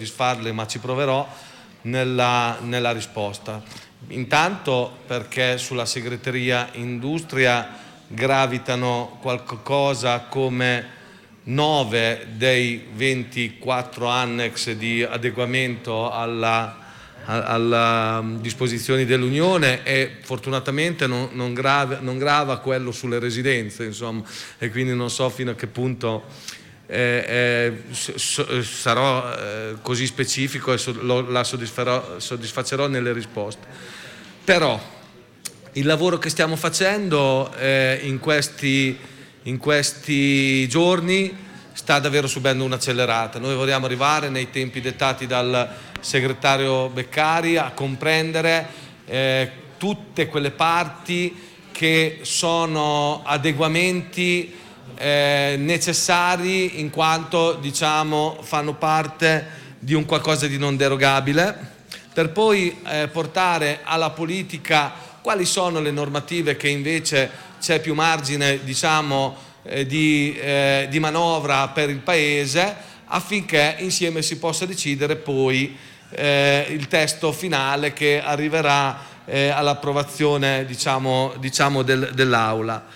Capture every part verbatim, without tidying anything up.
soddisfarle, ma ci proverò nella, nella risposta. Intanto perché sulla segreteria industria gravitano qualcosa come nove dei ventiquattro annex di adeguamento alla, alla disposizioni dell'Unione, e fortunatamente non, non, grava, non grava quello sulle residenze, insomma, e quindi non so fino a che punto eh, eh, so, sarò eh, così specifico e so, lo, la soddisfacerò nelle risposte. Però il lavoro che stiamo facendo eh, in, questi, in questi giorni sta davvero subendo un'accelerata. Noi vogliamo arrivare nei tempi dettati dal segretario Beccari a comprendere eh, tutte quelle parti che sono adeguamenti eh, necessari, in quanto, diciamo, fanno parte di un qualcosa di non derogabile, per poi eh, portare alla politica quali sono le normative che invece c'è più margine, diciamo, eh, di, eh, di manovra per il Paese, affinché insieme si possa decidere poi eh, il testo finale che arriverà eh, all'approvazione, diciamo, diciamo del, dell'Aula.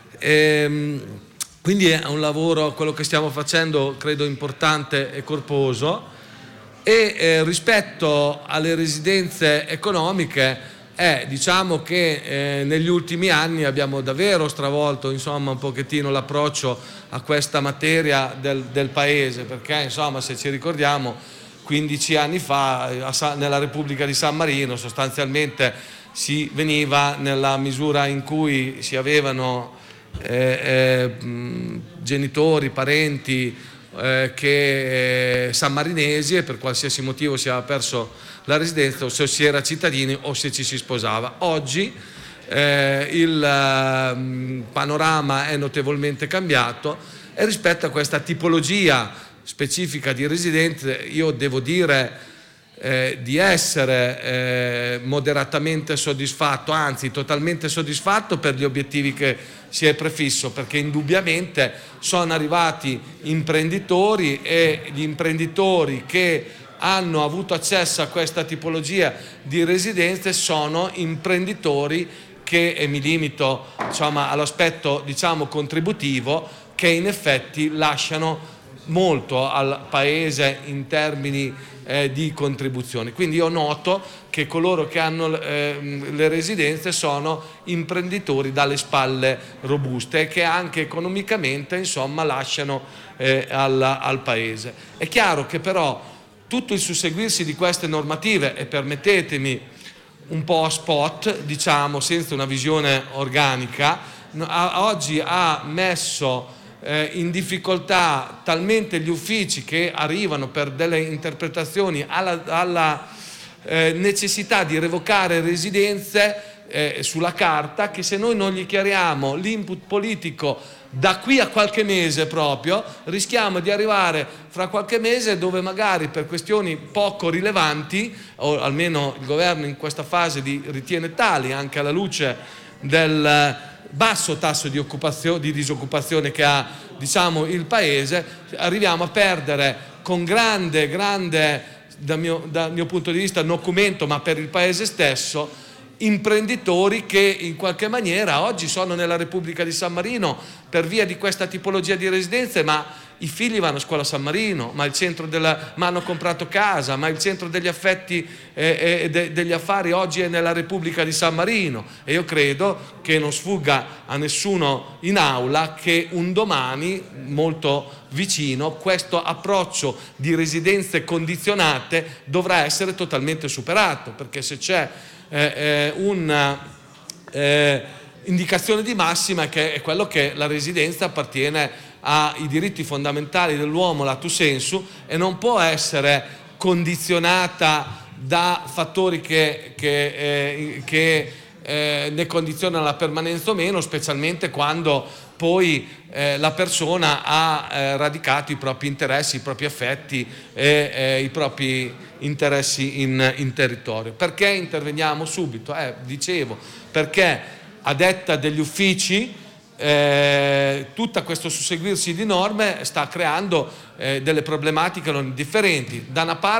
Ehm, quindi è un lavoro, quello che stiamo facendo, credo importante e corposo, e eh, rispetto alle residenze economiche, Eh, diciamo che eh, negli ultimi anni abbiamo davvero stravolto, insomma, un pochettino l'approccio a questa materia del, del Paese, perché, insomma, se ci ricordiamo, quindici anni fa a, nella Repubblica di San Marino sostanzialmente si veniva, nella misura in cui si avevano eh, eh, mh, genitori, parenti eh, che eh, sammarinesi, e per qualsiasi motivo si aveva perso la residenza, o se si era cittadini o se ci si sposava. Oggi eh, il eh, panorama è notevolmente cambiato, e rispetto a questa tipologia specifica di residenze io devo dire eh, di essere eh, moderatamente soddisfatto, anzi totalmente soddisfatto per gli obiettivi che si è prefisso, perché indubbiamente sono arrivati imprenditori, e gli imprenditori che hanno avuto accesso a questa tipologia di residenze sono imprenditori che, e mi limito, insomma, all'aspetto, diciamo, contributivo, che in effetti lasciano molto al Paese in termini eh, di contribuzioni. Quindi io noto che coloro che hanno eh, le residenze sono imprenditori dalle spalle robuste, e che anche economicamente, insomma, lasciano eh, al, al Paese. È chiaro che però tutto il susseguirsi di queste normative, e permettetemi un po' a spot, diciamo, senza una visione organica, oggi ha messo eh, in difficoltà talmente gli uffici, che arrivano per delle interpretazioni alla, alla eh, necessità di revocare residenze eh, sulla carta, che se noi non gli chiariamo l'input politico da qui a qualche mese proprio, rischiamo di arrivare fra qualche mese dove magari per questioni poco rilevanti, o almeno il governo in questa fase li ritiene tali, anche alla luce del basso tasso di, occupazione, di disoccupazione che ha, diciamo, il Paese, arriviamo a perdere con grande, grande, dal mio, dal mio punto di vista, nocumento, ma per il Paese stesso, imprenditori che in qualche maniera oggi sono nella Repubblica di San Marino per via di questa tipologia di residenze, ma i figli vanno a scuola a San Marino, ma, il centro della, ma hanno comprato casa, ma il centro degli affetti e eh, de, degli affari oggi è nella Repubblica di San Marino, e io credo che non sfugga a nessuno in aula che un domani molto vicino questo approccio di residenze condizionate dovrà essere totalmente superato, perché se c'è eh, eh, una eh, indicazione di massima, che è quello che la residenza appartiene ai diritti fondamentali dell'uomo, lato sensu, e non può essere condizionata da fattori che, che, eh, che eh, ne condizionano la permanenza o meno, specialmente quando poi eh, la persona ha eh, radicato i propri interessi, i propri affetti e eh, i propri interessi in, in territorio. Perché interveniamo subito? Eh, dicevo, perché a detta degli uffici Eh, tutto questo susseguirsi di norme sta creando eh, delle problematiche non indifferenti. Da una parte